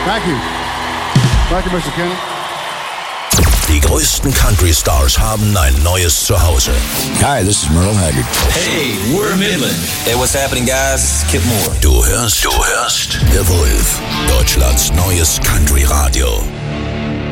Thank you. Thank you, Mr. Kenny. Die größten Country-Stars haben ein neues Zuhause. Hi, this is Merle Haggard. Hey, we're Midland. Hey, what's happening, guys? Kip Moore. Du hörst The Wolf, Deutschlands neues Country-Radio.